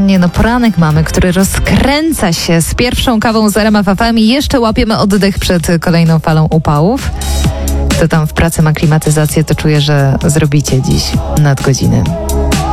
kochanie, poranek mamy, który rozkręca się z pierwszą kawą z RMF FM i jeszcze łapiemy oddech przed kolejną falą upałów. Kto tam w pracy ma klimatyzację, to czuję, że zrobicie dziś nadgodziny.